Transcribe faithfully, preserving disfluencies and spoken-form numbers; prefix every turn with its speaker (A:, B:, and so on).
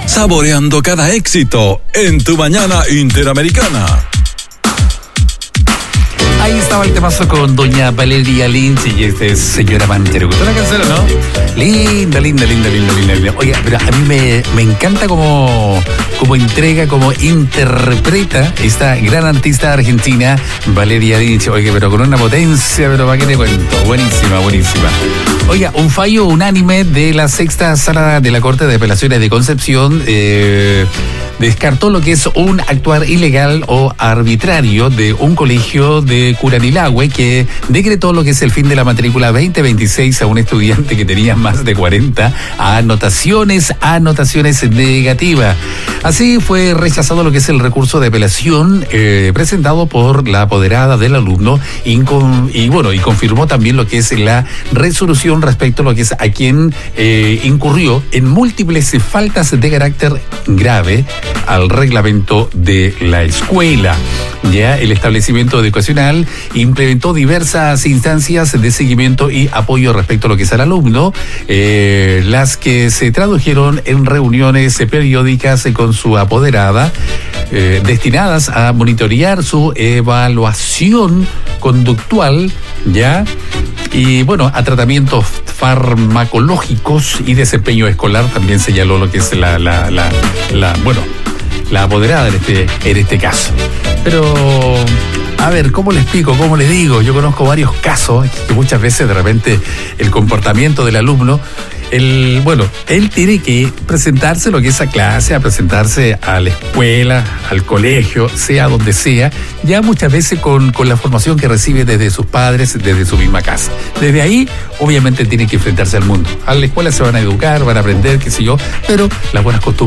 A: saboreando cada éxito en tu mañana interamericana.
B: Ahí estaba el temazo con doña Valeria Lynch y este es Señora Manchero. ¿Gustó la canción, no? Linda, linda, linda, linda, linda, linda. Oiga, pero a mí me, me encanta cómo, cómo entrega, cómo interpreta esta gran artista argentina, Valeria Lynch. Oiga, pero con una potencia, pero ¿para qué te cuento? Buenísima, buenísima. Oiga, un fallo unánime de la sexta sala de la Corte de Apelaciones de Concepción eh, descartó lo que es un actuar ilegal o arbitrario de un colegio de Curanilahue que decretó lo que es el fin de la matrícula veinte veintiséis a un estudiante que tenía más de cuarenta anotaciones, anotaciones negativas. Así fue rechazado lo que es el recurso de apelación eh, presentado por la apoderada del alumno y, con, y bueno, y confirmó también lo que es la resolución respecto a lo que es a quien eh, incurrió en múltiples faltas de carácter grave al reglamento de la escuela. Ya el establecimiento educacional implementó diversas instancias de seguimiento y apoyo respecto a lo que es al alumno, eh, las que se tradujeron en reuniones periódicas con su apoderada, eh, destinadas a monitorear su evaluación conductual, ya, y bueno, a tratamientos farmacológicos y desempeño escolar. También señaló lo que es la, la, la, la bueno, la apoderada en este, en este caso. Pero, a ver, ¿cómo le explico? ¿Cómo le digo? Yo conozco varios casos que muchas veces de repente el comportamiento del alumno, el, bueno, él tiene que presentarse lo que es a clase, a presentarse a la escuela, al colegio, sea donde sea, ya muchas veces con, con la formación que recibe desde sus padres, desde su misma casa. Desde ahí, obviamente, tiene que enfrentarse al mundo. A la escuela se van a educar, van a aprender, qué sé yo, pero las buenas costumbres